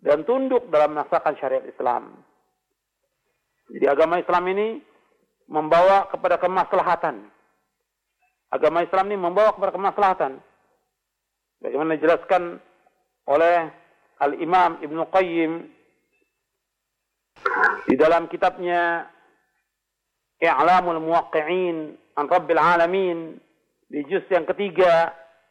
dan tunduk dalam melaksanakan syariat Islam. Jadi agama Islam ini membawa kepada kemaslahatan. Agama Islam ini membawa kepada kemaslahatan. Bagaimana dijelaskan oleh Al-Imam Ibn Qayyim di dalam kitabnya I'lamul Muwaqqi'in an Rabbil Alamin di juz yang ketiga,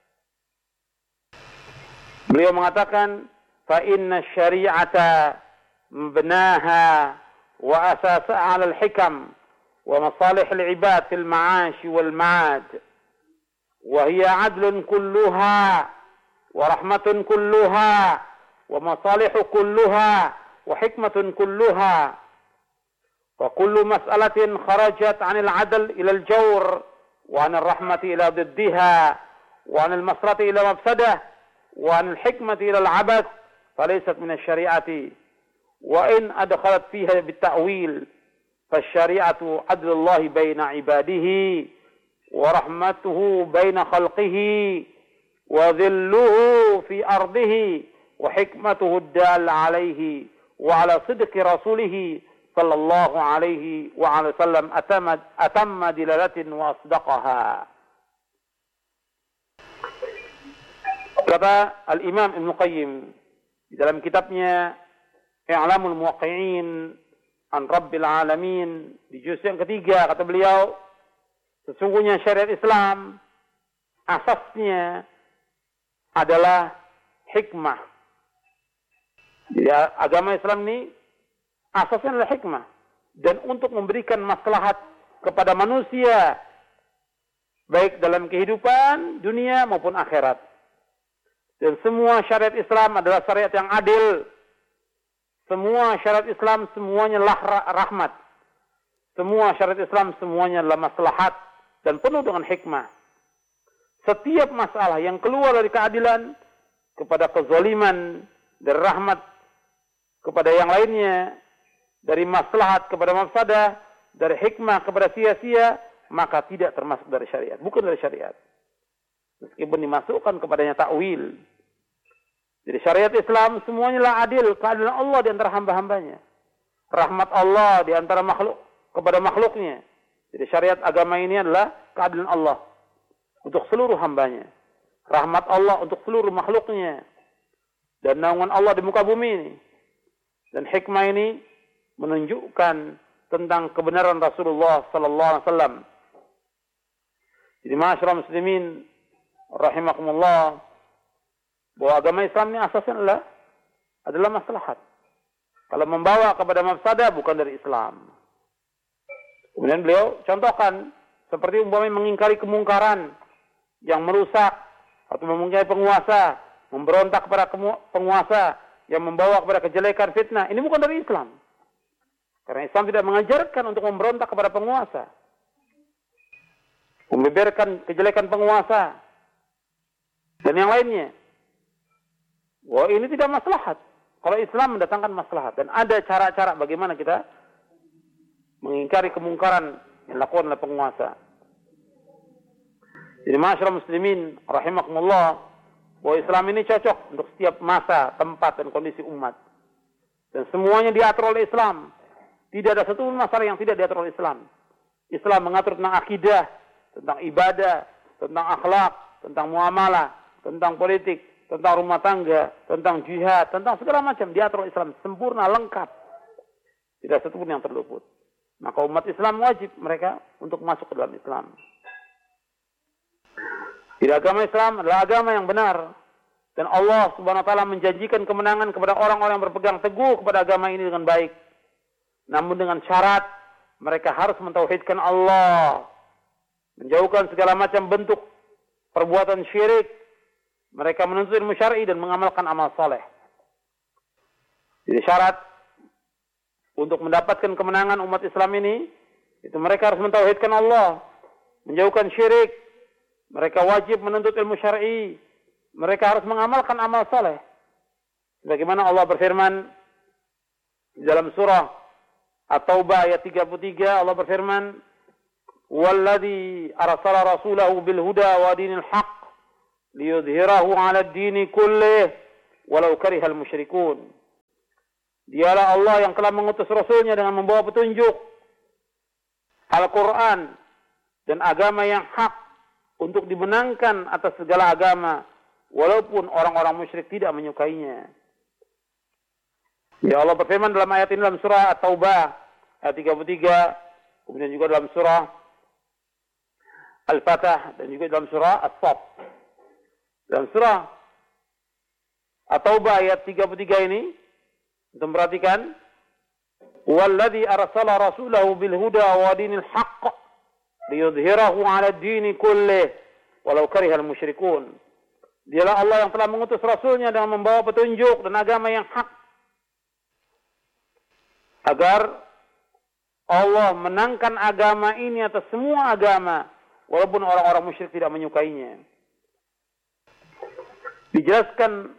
beliau mengatakan fa inna syari'ata mabnaha wa asasaha 'ala al-hikam wa masalih al-'ibad fil ma'ash wal ma'ad wa hiya 'adlun kulluha wa rahmatun kulluha wa masalih kulluha wa hikmatun kulluha wa kullu mas'alatin kharajat 'anil 'adl ila al-jawr wa 'anil rahmati ila diddiha wa 'anil masrati ila mafsadah wa 'anil hikmati ila al-'abath falaysat min asy-syari'ati wa in adkhalat fiha bit-ta'wil fasyari'atu 'adlullahi baina 'ibadihi wa rahmatuhu baina khalqihi wa dhilluhu fi ardihi wa hikmatuhu ad-dal 'alayhi wa 'ala sidqi rasulihi sallallahu alaihi wa ala sallam atamma dilalatin wa asdaqaha. Kata Al-Imam Ibn Qayyim di dalam kitabnya I'lamul Muwaqqi'in an Rabbil Alamin di juz yang ketiga, kata beliau, sesungguhnya syariat Islam asasnya adalah hikmah. Jadi agama Islam ini asasnya adalah hikmah dan untuk memberikan maslahat kepada manusia baik dalam kehidupan dunia maupun akhirat. Dan semua syariat Islam adalah syariat yang adil. Semua syariat Islam semuanya rahmat. Semua syariat Islam semuanya adalah maslahat dan penuh dengan hikmah. Setiap masalah yang keluar dari keadilan kepada kezaliman, dari rahmat kepada yang lainnya, dari maslahat kepada mafsadah, dari hikmah kepada sia-sia, maka tidak termasuk dari syariat, bukan dari syariat. Meskipun dimasukkan kepadanya ta'wil. Jadi syariat Islam semuanya lah adil, keadilan Allah di antara hamba-hambanya. Rahmat Allah di antara makhluk kepada makhluknya. Jadi syariat agama ini adalah keadilan Allah untuk seluruh hambanya. Rahmat Allah untuk seluruh makhluknya. Dan naungan Allah di muka bumi ini. Dan hikmah ini menunjukkan tentang kebenaran Rasulullah sallallahu alaihi wasallam. Jadi ma'asyiral muslimin rahimakumullah, bahwa agama Islam ini asasnya adalah maslahat. Kalau membawa kepada mafsadah bukan dari Islam. Kemudian beliau contohkan seperti umpamanya mengingkari kemungkaran yang merusak atau memungkiri penguasa, memberontak kepada penguasa yang membawa kepada kejelekan, fitnah. Ini bukan dari Islam. Karena Islam tidak mengajarkan untuk memberontak kepada penguasa, membeberkan kejelekan penguasa dan yang lainnya. Wah, ini tidak maslahat. Kalau Islam mendatangkan maslahat dan ada cara-cara bagaimana kita mengingkari kemungkaran yang dilakukan oleh penguasa. Jadi ma'asyiral muslimin rahimakumullah, bahwa Islam ini cocok untuk setiap masa, tempat dan kondisi umat. Dan semuanya diatur oleh Islam. Tidak ada satu masalah yang tidak diatur oleh Islam. Islam mengatur tentang akidah, tentang ibadah, tentang akhlak, tentang muamalah, tentang politik, tentang rumah tangga, tentang jihad, tentang segala macam diatur oleh Islam. Sempurna, lengkap. Tidak satu pun yang terluput. Maka umat Islam wajib mereka untuk masuk ke dalam Islam. Jadi agama Islam adalah agama yang benar. Dan Allah Subhanahu wa taala menjanjikan kemenangan kepada orang-orang yang berpegang teguh kepada agama ini dengan baik. Namun dengan syarat mereka harus mentauhidkan Allah, menjauhkan segala macam bentuk perbuatan syirik. Mereka menuntut ilmu syar'i dan mengamalkan amal saleh. Jadi syarat untuk mendapatkan kemenangan umat Islam ini, itu mereka harus mentauhidkan Allah, menjauhkan syirik. Mereka wajib menuntut ilmu syar'i. Mereka harus mengamalkan amal saleh. Sebagaimana Allah berfirman di dalam surah At-Taubah ayat 33, Allah berfirman, "Walladzi arsala rasulahu bil huda wa dinil haqq liyudhhirahu 'ala ad-dini kullih walau karihal musyrikun." Dialah Allah yang telah mengutus Rasulnya dengan membawa petunjuk Al-Quran dan agama yang hak untuk dimenangkan atas segala agama, walaupun orang-orang musyrik tidak menyukainya. Ya Allah berfirman dalam ayat ini dalam surah At-Taubah ayat 33, kemudian juga dalam surah Al-Fatah dan juga dalam surah As-Saff. Dalam surah At-Taubah ayat 33 ini, kita perhatikan, "Walladzi arsala rasulahu bil huda wa dinil haqq liyudhhirahu 'ala ad-din kullih walau karihal musyrikun." Dialah Allah yang telah mengutus Rasulnya dengan membawa petunjuk dan agama yang hak, agar Allah menangkan agama ini atas semua agama, walaupun orang-orang musyrik tidak menyukainya. Dijelaskan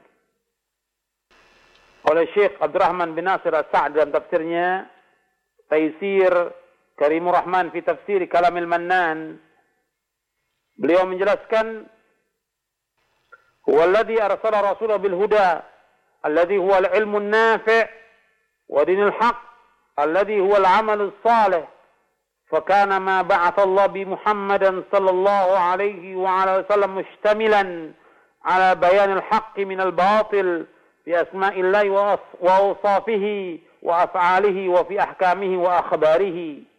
oleh Syekh Abdurrahman bin Nasir As-Sa'di dalam tafsirnya Taisir Karimur Rahman fi Tafsir Kalamil Mannan. Beliau menjelaskan, "Huwallazi arsala rasulahu bil huda alladhi huwa al-ilmu an-nafi' wa dinil haqq alladhi huwa al-'amal as-salih. فكان ما بعث الله بمحمد صلى الله عليه وعلى وسلم مشتملا على بيان الحق من الباطل في أسماء الله وأوصافه وأفعاله وفي أحكامه وأخباره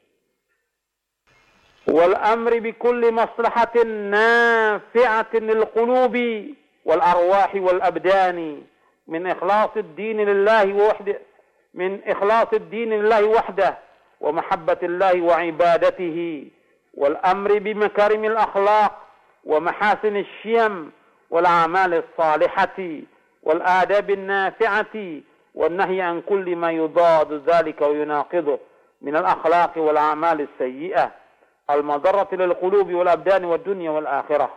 والأمر بكل مصلحة نافعة للقلوب والأرواح والأبدان من إخلاص الدين لله وحده ومحبة الله وعبادته والأمر بمكارم الأخلاق ومحاسن الشيم والأعمال الصالحة والآداب النافعة والنهي عن كل ما يضاد ذلك ويناقضه من الأخلاق والأعمال السيئة المضرة للقلوب والأبدان والدنيا والآخرة."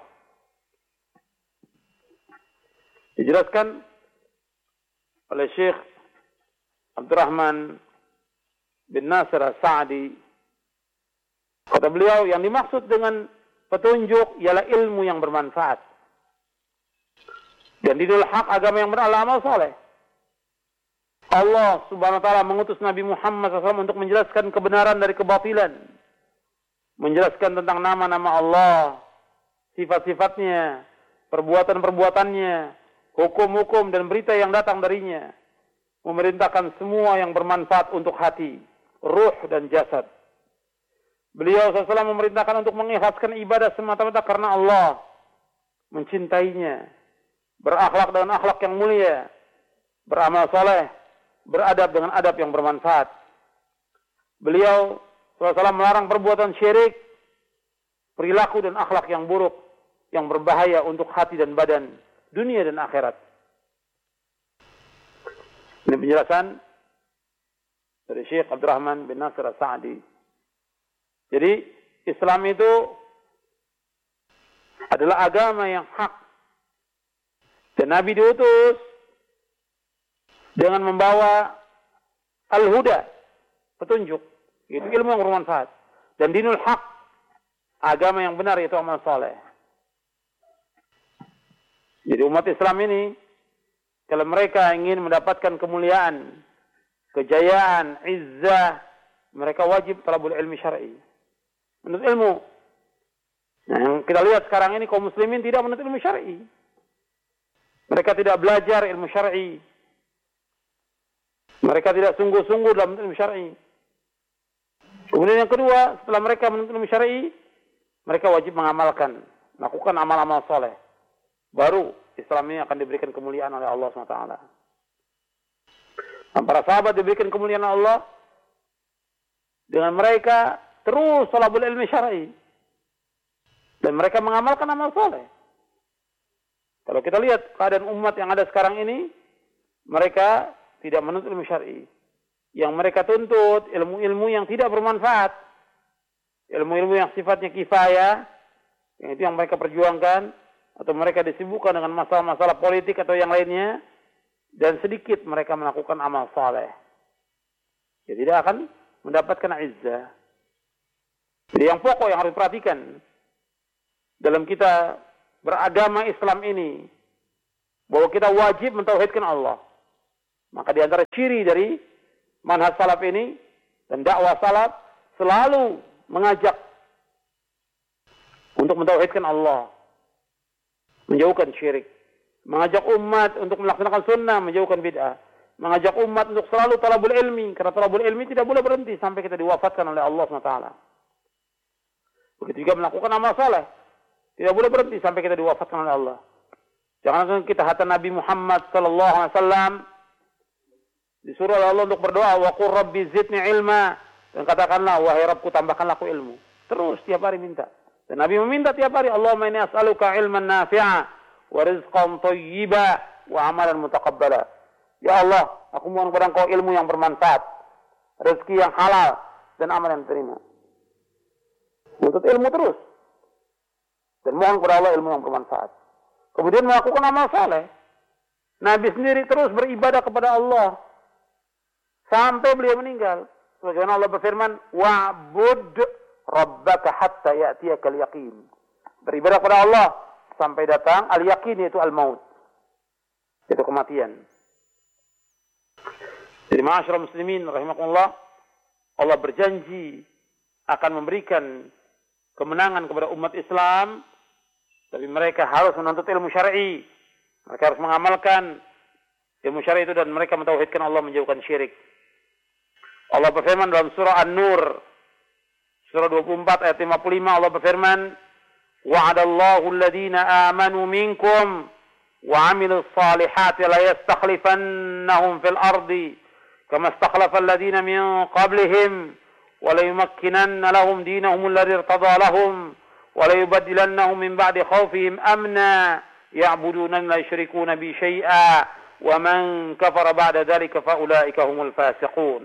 Dijelaskan oleh Syekh Abdurrahman bin Nasir As-Sa'di, kata beliau, yang dimaksud dengan petunjuk ialah ilmu yang bermanfaat dan dinul haq, agama yang benar, amal soleh. Allah Subhanahu wa taala mengutus Nabi Muhammad SAW untuk menjelaskan kebenaran dari kebatilan, menjelaskan tentang nama-nama Allah, sifat-sifatnya, perbuatan-perbuatannya, hukum-hukum dan berita yang datang darinya, memerintahkan semua yang bermanfaat untuk hati, ruh dan jasad. Beliau SAW memerintahkan untuk mengikhlaskan ibadah semata-mata karena Allah, mencintainya, berakhlak dengan akhlak yang mulia, beramal soleh, beradab dengan adab yang bermanfaat. Beliau SAW melarang perbuatan syirik, perilaku dan akhlak yang buruk, yang berbahaya untuk hati dan badan, dunia dan akhirat. Ini penjelasan dari Syekh Abdurrahman bin Nasir As-Sa'di. Jadi Islam itu adalah agama yang hak. Dan Nabi diutus dengan membawa al-huda, petunjuk, itu ilmu yang bermanfaat. Dan dinul haq, agama yang benar, yaitu amal soleh. Jadi umat Islam ini, kalau mereka ingin mendapatkan kemuliaan, kejayaan, izzah, mereka wajib talabul ilmi syar'i. Menuntut ilmu. Nah, yang kita lihat sekarang ini kaum muslimin tidak menuntut ilmu syar'i. Mereka tidak belajar ilmu syar'i. Mereka tidak sungguh-sungguh dalam menuntut ilmu syar'i. Kemudian yang kedua, setelah mereka menuntut ilmu syar'i, mereka wajib mengamalkan, melakukan amal-amal soleh. Baru Islam ini akan diberikan kemuliaan oleh Allah SWT. Dan para sahabat diberikan kemuliaan Allah dengan mereka terus talabul ilmi syar'i. Dan mereka mengamalkan amal soleh. Kalau kita lihat keadaan umat yang ada sekarang ini, mereka tidak menuntut ilmu syar'i. Yang mereka tuntut ilmu-ilmu yang tidak bermanfaat. Ilmu-ilmu yang sifatnya kifayah, yang itu yang mereka perjuangkan, atau mereka disibukkan dengan masalah-masalah politik atau yang lainnya, dan sedikit mereka melakukan amal saleh. Ya, tidak akan mendapatkan izzah. Jadi yang pokok yang harus diperhatikan dalam kita beragama Islam ini, bahwa kita wajib mentauhidkan Allah. Maka di antara ciri dari manhaj salaf ini dan dakwah salaf selalu mengajak untuk mentauhidkan Allah, menjauhkan syirik, mengajak umat untuk melaksanakan sunnah, menjauhkan bid'ah, mengajak umat untuk selalu talabul ilmi, karena talabul ilmi tidak boleh berhenti sampai kita diwafatkan oleh Allah SWT. Begitu juga melakukan amal saleh, tidak boleh berhenti sampai kita diwafatkan oleh Allah. Jangan kita kata Nabi Muhammad SAW disuruh oleh Allah untuk berdoa, wa qur rabbi zidni ilma, dan katakanlah, wahai Rabbku tambahkanlah aku ilmu. Terus tiap hari minta. Dan Nabi meminta tiap hari, Allahumma inni as'aluka ilman nafi'a wa rizqan thayyiba wa amalan mutaqabbala. Ya Allah, aku mohon kepada Engkau ilmu yang bermanfaat, rezeki yang halal, dan amal yang diterima. Menuntut ilmu terus. Dan mohon kepada Allah ilmu yang bermanfaat. Kemudian melakukan amal saleh. Nabi sendiri terus beribadah kepada Allah sampai beliau meninggal. Sebagaimana Allah berfirman, wa'bud rabbaka hatta ya'tiyakal yaqin. Beribadah kepada Allah sampai datang al-yaqin, yaitu al-maut. Itu kematian. Jadi ma'asyiral muslimin rahimakumullah, Allah berjanji akan memberikan kemenangan kepada umat Islam, tapi mereka harus menuntut ilmu syar'i. Mereka harus mengamalkan ilmu syar'i itu dan mereka mentauhidkan Allah, menjauhkan syirik. Allah berfirman dalam surah An-Nur, surah 24 ayat 55, Allah berfirman, wa'adallahu alladhina amanu minkum wa 'amilus salihati la yastakhlifannahum fil ardi kama istakhlafa alladhina min qablihim wa la yumakkinanna lahum dinahum alladhi irtada lahum wa la yubaddilannahum min ba'di khawfihim amna ya'buduna la yushrikuna bi syai'a wa man kafara ba'da dhalika fa ulaika humul fasiqun.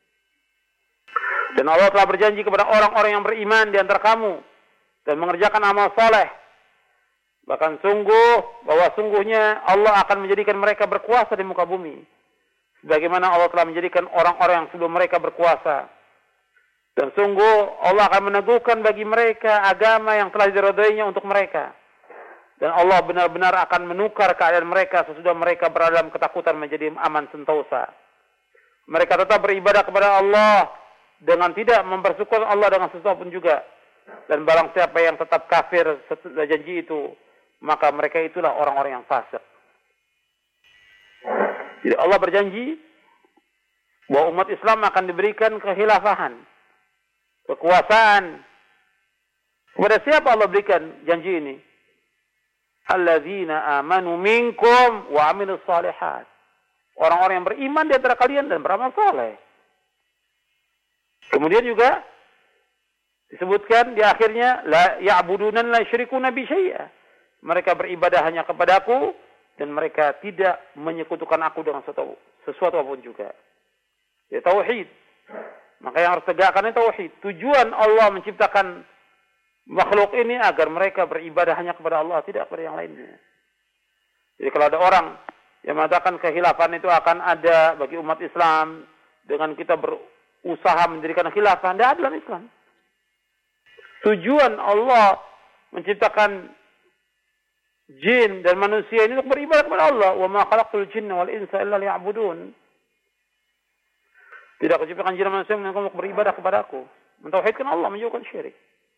Dan Allah telah berjanji kepada orang-orang yang beriman di antara kamu dan mengerjakan amal saleh. Bahkan sungguhnya Allah akan menjadikan mereka berkuasa di muka bumi, sebagaimana Allah telah menjadikan orang-orang yang sebelum mereka berkuasa. Dan sungguh Allah akan meneguhkan bagi mereka agama yang telah diridhoinya untuk mereka. Dan Allah benar-benar akan menukar keadaan mereka sesudah mereka berada dalam ketakutan menjadi aman sentosa. Mereka tetap beribadah kepada Allah dengan tidak mempersekutukan Allah dengan sesuatu pun juga. Dan barang siapa yang tetap kafir setelah janji itu, maka mereka itulah orang-orang yang fasik. Jadi Allah berjanji bahwa umat Islam akan diberikan kekhilafahan, kekuasaan. Kepada siapa Allah berikan janji ini? Alladzina amanu minkum wa 'amilus shalihat. Orang-orang yang beriman di antara kalian dan beramal saleh. Kemudian juga disebutkan di akhirnya la ya'buduna la yusyrikuna bi syai'a. Mereka beribadah hanya kepadaku dan mereka tidak menyekutukan aku dengan sesuatu apapun juga. Ya tauhid. Maka yang harus tegakkan itu tauhid. Tujuan Allah menciptakan makhluk ini agar mereka beribadah hanya kepada Allah, tidak kepada yang lainnya. Jadi kalau ada orang yang mengatakan kekhilafan itu akan ada bagi umat Islam dengan kita berusaha mendirikan khilafah, tidak ada dalam Islam. Tujuan Allah menciptakan jin dan manusia ini untuk beribadah kepada Allah. Wa ma khalaqtul jinna wal insa illa liya'budun. Tidak aku ciptakan jin dan manusia untuk beribadah kepadaku, mentauhidkan Allah, menjauhkan syirik.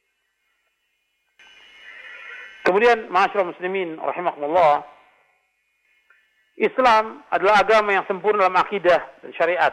Kemudian ma'asyiral muslimin rahimakumullah, Islam adalah agama yang sempurna dalam akidah dan syariat.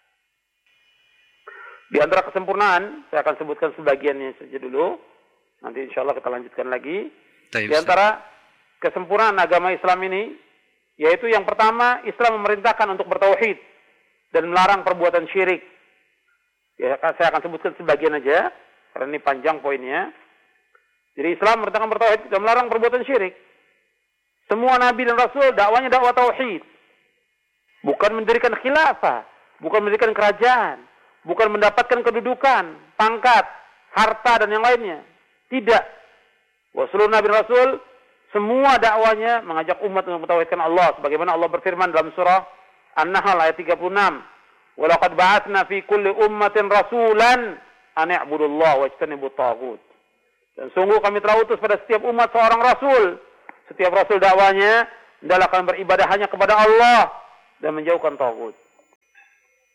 Di antara kesempurnaan, saya akan sebutkan sebagiannya saja dulu. Nanti insya Allah kita lanjutkan lagi. Di antara kesempurnaan agama Islam ini, yaitu yang pertama, Islam memerintahkan untuk bertauhid dan melarang perbuatan syirik. Ya, saya akan sebutkan sebagian aja, karena ini panjang poinnya. Jadi Islam memerintahkan bertauhid dan melarang perbuatan syirik. Semua Nabi dan Rasul dakwanya dakwah tauhid. Bukan mendirikan khilafah, bukan mendirikan kerajaan, bukan mendapatkan kedudukan, pangkat, harta dan yang lainnya. Tidak. Seluruh Nabi dan Rasul semua dakwanya mengajak umat untuk mentauhidkan Allah, sebagaimana Allah berfirman dalam surah An-Nahl ayat 36. Wa laqad ba'atsna fi kulli ummatin rasulan an i'budullaha wajtanibut taghut. Dan sungguh kami telah utus pada setiap umat seorang rasul. Setiap rasul dakwanya adalah kalian beribadah hanya kepada Allah dan menjauhkan taghut.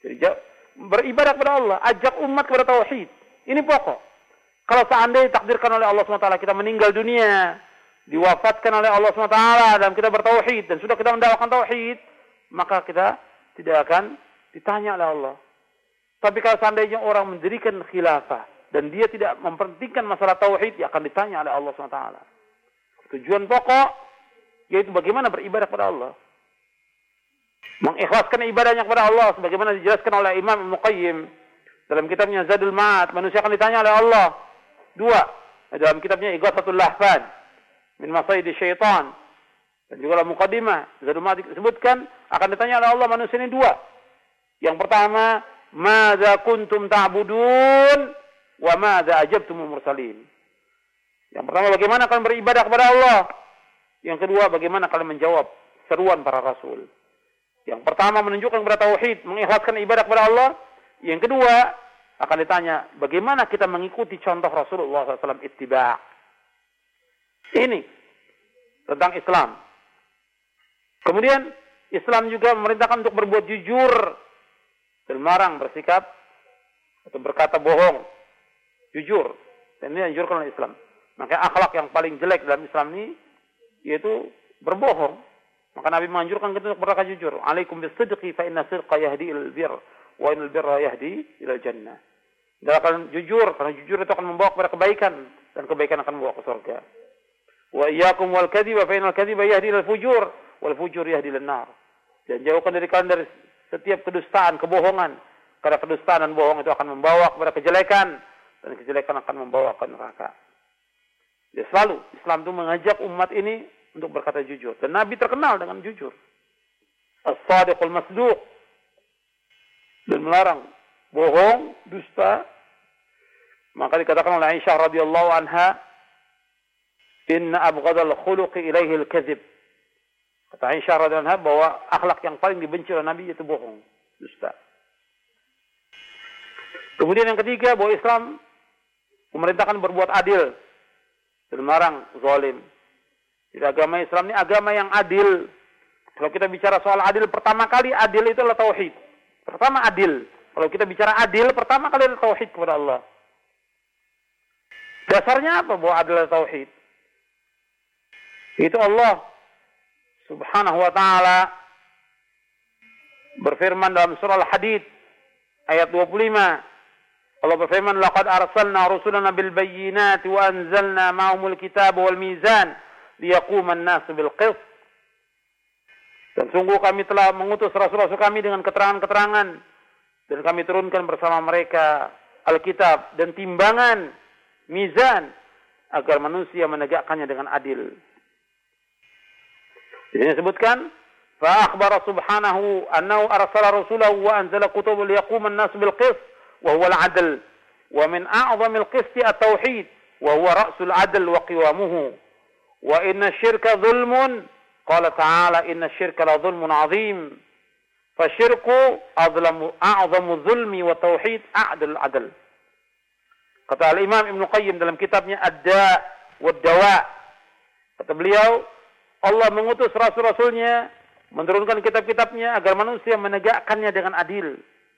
Jadi beribadah kepada Allah, ajak umat kepada tauhid. Ini pokok. Kalau seandainya ditakdirkan oleh Allah SWT kita meninggal dunia, diwafatkan oleh Allah SWT dan kita bertauhid dan sudah kita mendakwakan tauhid, maka kita tidak akan ditanya oleh Allah. Tapi kalau seandainya orang mendirikan khilafah dan dia tidak mempentingkan masalah tauhid, dia akan ditanya oleh Allah SWT. Tujuan pokok yaitu bagaimana beribadah kepada Allah. Mengikhlaskan ibadahnya kepada Allah sebagaimana dijelaskan oleh Imam Ibnu Qayyim dalam kitabnya Zadul Ma'ad. Manusia akan ditanya oleh Allah dua, dalam kitabnya Ighathatul Lahfan min Masaidi Syaitan, dan juga dalam muqaddimah Zadul Ma'ad disebutkan akan ditanya oleh Allah manusia ini dua. Yang pertama, madza kuntum ta'budun wa madza ajabtumul mursalin. Yang pertama, bagaimana kalian beribadah kepada Allah. Yang kedua, bagaimana kalian menjawab seruan para rasul. Yang pertama menunjukkan kepada tauhid, mengikhlaskan ibadah kepada Allah. Yang kedua akan ditanya, bagaimana kita mengikuti contoh Rasulullah SAW ittiba'. Ini tentang Islam. Kemudian Islam juga memerintahkan untuk berbuat jujur dan melarang bersikap atau berkata bohong. Jujur. Dan ini dianjurkan oleh Islam. Makanya akhlak yang paling jelek dalam Islam ini yaitu berbohong. Maka Nabi menganjurkan kita untuk berkata jujur. Alaikum bisidqi fa inna sidqa yahdi ilal bir wa inal birra yahdi ilal jannah. Hendaklah jujur, karena jujur itu akan membawa kepada kebaikan dan kebaikan akan membawa ke surga. Wa iyyakum wal kadhiba fa inal kadhiba yahdi ilal fujur wal fujur yahdi ilal nar. Dan jauhkan dari kalian dari setiap kedustaan, kebohongan. Karena kedustaan dan bohong itu akan membawa kepada kejelekan dan kejelekan akan membawa ke neraka. Ya, selalu Islam itu mengajak umat ini untuk berkata jujur. Dan Nabi terkenal dengan jujur. As-sadiqul masduq. Dan melarang bohong, dusta. Maka dikatakan oleh Aisyah radhiyallahu anha, inna abghadal khuluqi ilaihi al-kadhib. Kata Aisyah radhiyallahu anha bahwa akhlak yang paling dibenci oleh Nabi itu bohong, dusta. Kemudian yang ketiga, bahwa Islam memerintahkan berbuat adil dan melarang zalim. Jadi agama Islam ini agama yang adil. Kalau kita bicara soal adil, pertama kali adil itu adalah tauhid. Pertama adil. Kalau kita bicara adil, pertama kali adalah tauhid kepada Allah. Dasarnya apa bahwa adil adalah tauhid? Itu Allah Subhanahu wa ta'ala berfirman dalam surah Al-Hadid ayat 25. Allah berfirman, laqad arsalna rusulana bil bayyinati wa anzalna ma'ahumul kitaba wal mizan liyaquman nas bil qist. Dan sungguh kami telah mengutus rasul-rasul kami dengan keterangan-keterangan dan kami turunkan bersama mereka Alkitab dan timbangan, mizan, agar manusia menegakkannya dengan adil. Ini disebutkan, fa akhbara subhanahu annahu arsala rasulahu wa anzala kutuban liyaquman nas bil qist wa huwa al-'adl wa min a'zamil qisti at-tauhid wa huwa ra'sul 'adl wa qiwamuhu. Wa inna syirka zulmun. Qala ta'ala inna syirka la zulmun azim. Fasyirku a'zamu zulmi wa tauhid a'dal adl. Kata Al-Imam Ibnu Qayyim dalam kitabnya Ad-Da' wa Dawa. Kata beliau, Allah mengutus rasul-rasulnya, menurunkan kitab-kitabnya agar manusia menegakkannya dengan adil.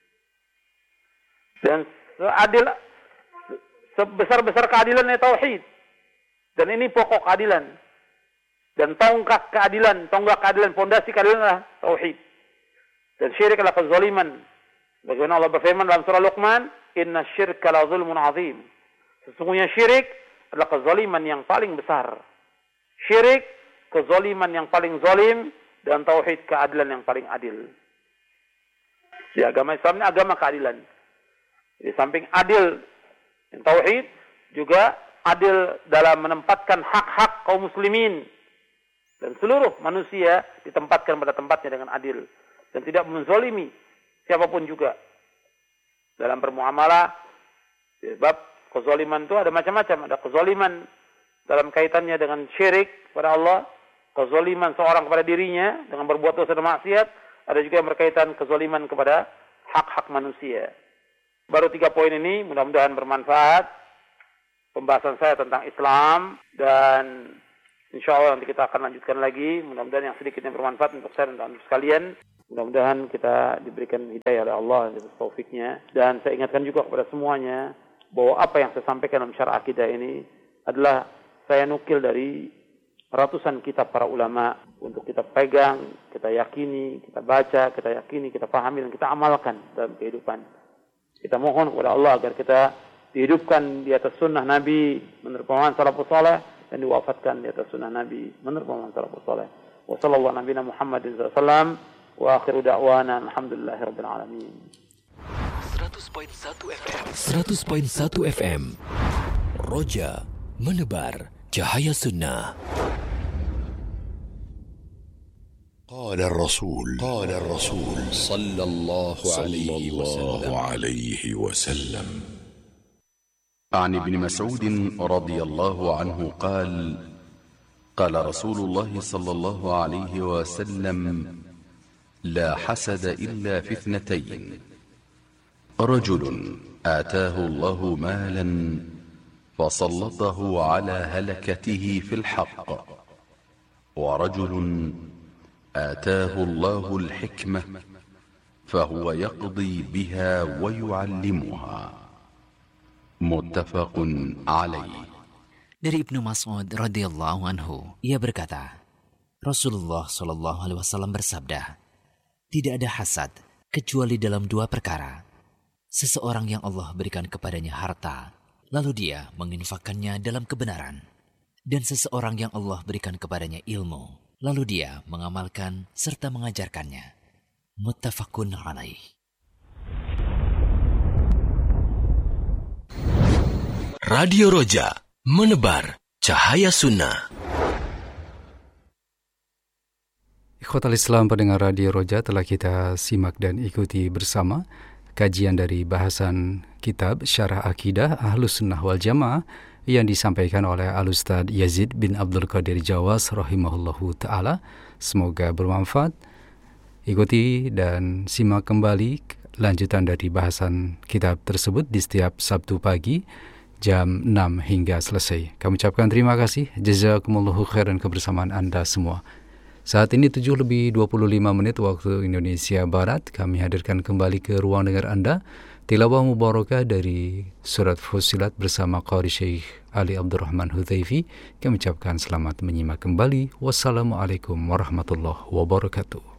Dan sebesar-besar keadilannya tauhid. Dan ini pokok keadilan. Dan tonggak keadilan, fondasi keadilan adalah tauhid. Dan syirik adalah kezaliman. Bagaimana Allah berfirman dalam surah Luqman, inna syirka la zulmun azim. Sesungguhnya syirik adalah kezaliman yang paling besar. Syirik, kezaliman yang paling zalim, dan tauhid keadilan yang paling adil. Di agama Islam ini agama keadilan. Di samping adil yang tauhid, juga adil dalam menempatkan hak-hak kaum muslimin. Dan seluruh manusia ditempatkan pada tempatnya dengan adil. Dan tidak menzalimi siapapun juga. Dalam bermuamalah, sebab kezaliman itu ada macam-macam. Ada kezaliman dalam kaitannya dengan syirik kepada Allah. Kezaliman seorang kepada dirinya dengan berbuat dosa dan maksiat. Ada juga yang berkaitan kezaliman kepada hak-hak manusia. Baru 3 poin ini mudah-mudahan bermanfaat. Pembahasan saya tentang Islam, dan insya Allah nanti kita akan lanjutkan lagi. Mudah-mudahan yang sedikitnya bermanfaat untuk saya dan untuk sekalian. Mudah-mudahan kita diberikan hidayah oleh Allah dan taufiknya. Dan saya ingatkan juga kepada semuanya bahwa apa yang saya sampaikan dalam syarah akidah ini adalah saya nukil dari ratusan kitab para ulama untuk kita pegang, kita yakini, kita baca, kita yakini, kita pahami dan kita amalkan dalam kehidupan. Kita mohon kepada Allah agar kita dihidupkan di atas sunnah Nabi menurut pemahaman salafus saleh dan diwafatkan di atas sunnah Nabi menurut pemahaman salafus saleh. Wa sallallahu nabiyana Muhammadin sallallahu alaihi wasallam wa akhiru da'wana alhamdulillahirabbil alamin. 100.1 FM. 100.1 FM. Roja menebar cahaya sunnah. قال الرسول صلى الله عليه وسلم عن ابن مسعود رضي الله عنه قال قال رسول الله صلى الله عليه وسلم لا حسد إلا في اثنتين رجل آتاه الله مالا فسلطه على هلكته في الحق ورجل آتاه الله الحكمة فهو يقضي بها ويعلمها متفق عليه. Dari Ibnu Mas'ud radhiyallahu anhu, ia berkata, Rasulullah shallallahu alaihi wasallam bersabda, tidak ada hasad kecuali dalam dua perkara. Seseorang yang Allah berikan kepadanya harta, lalu dia menginfakkannya dalam kebenaran. Dan seseorang yang Allah berikan kepadanya ilmu, lalu dia mengamalkan serta mengajarkannya. Muttafaqun alaih. Radio Roja menebar cahaya sunnah. Ikhwatal Islam pendengar Radio Roja, telah kita simak dan ikuti bersama kajian dari bahasan kitab Syarah Akidah Ahlus Sunnah wal Jamaah yang disampaikan oleh Al-Ustadz Yazid bin Abdul Qadir Jawas rahimahullahu ta'ala. Semoga bermanfaat. Ikuti dan simak kembali lanjutan dari bahasan kitab tersebut di setiap Sabtu pagi jam 6 hingga selesai. Kami ucapkan terima kasih. Jazakumullahu khairan kebersamaan Anda semua. Saat ini 7:25 waktu Indonesia Barat. Kami hadirkan kembali ke ruang dengar Anda tilawah mubarakah dari surat Fussilat bersama Qari Syekh Ali Abdurrahman Hudzaifi. Kami ucapkan selamat menyimak kembali. Wassalamualaikum warahmatullahi wabarakatuh.